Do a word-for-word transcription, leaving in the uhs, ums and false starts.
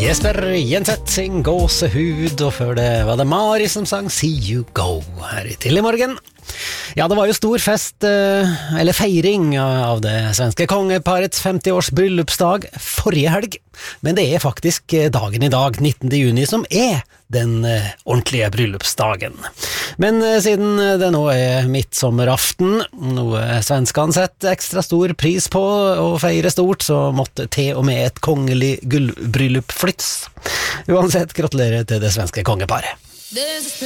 Jesper Jenseth sin gåsehud, og før det var det Mari som sang See You Go her i Tidlig Morgen. Ja, det var jo stor fest, eller feiring av det svenske kongeparets femti-års bryllupsdag forrige helg, men det er faktisk dagen i dag, nittende juni, som er den ordentlige bryllupsdagen. Men siden det nå er midtsommeraften, noe svenskene setter ekstra stor pris på å feire stort, så måtte til og med et kongelig gullbryllup flyttes. Uansett, gratulerer til det svenske kongeparet.